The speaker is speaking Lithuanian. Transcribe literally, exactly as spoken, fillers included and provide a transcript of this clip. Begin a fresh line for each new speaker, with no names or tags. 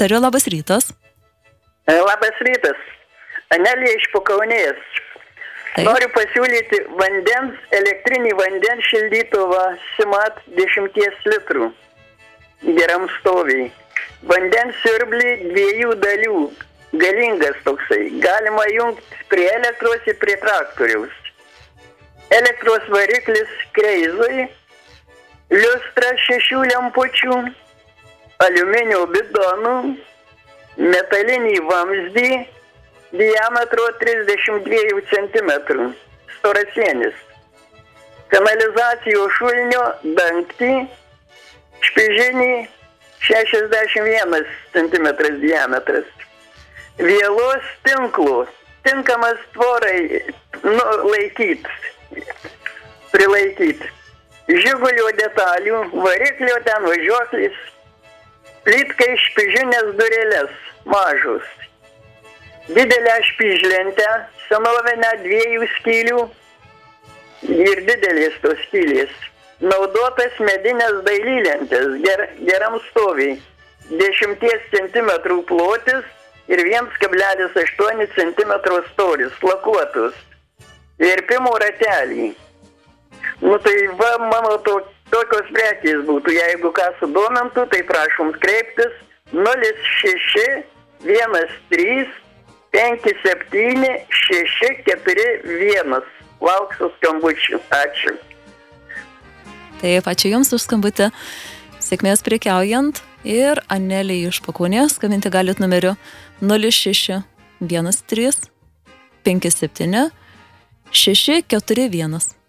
Eterio, labas rytas.
Labas rytas. Anelė iš Pakaunės.
Taip.
Noriu pasiūlyti vandens, elektrinį vandens šildytuvą Simat dešimties litrų. Geram stoviai. Vandens siurblį dviejų dalių. Galingas toksai. Galima jungti prie elektros ir prie traktoriaus. Elektros variklis kreizui, liustra šešių lempučių, aliuminio bidonų, metalinį vamzdį, diametro trisdešimt dviejų centimetrų, storasienis. Kanalizacijos šulinio dangtį, špižinį šešiasdešimt vienas centimetras diametras. Vielos tinklo, tinkamas tvorai nu, laikyt, prilaikyt. Žigulio detalių, variklio ten važiuoklis, plytkai špižinės durėlės, mažus. Didelę špižlentę, senovinę dviejų skylių ir didelės tos skylės. Naudotas medinės dailylentės, ger, geram stoviai, dešimties centimetrų plotis ir vienas kablelis aštuoni centimetro storis, lakuotus. Virpimo ratelį. Nu tai va, mano to, tokios prekės būtų, jeigu ką sudomintų, tai prašom kreiptis nulis šeši vienas trys penki septyni šeši keturi vienas. Lauksiu skambučių. Ačiū.
Taip, ačiū Jums už skambutį. Sėkmės prekiaujant ir Anelė iš Pakaunės skambinti galit numeriu nulis šeši vienas trys penki septyni šeši keturi vienas.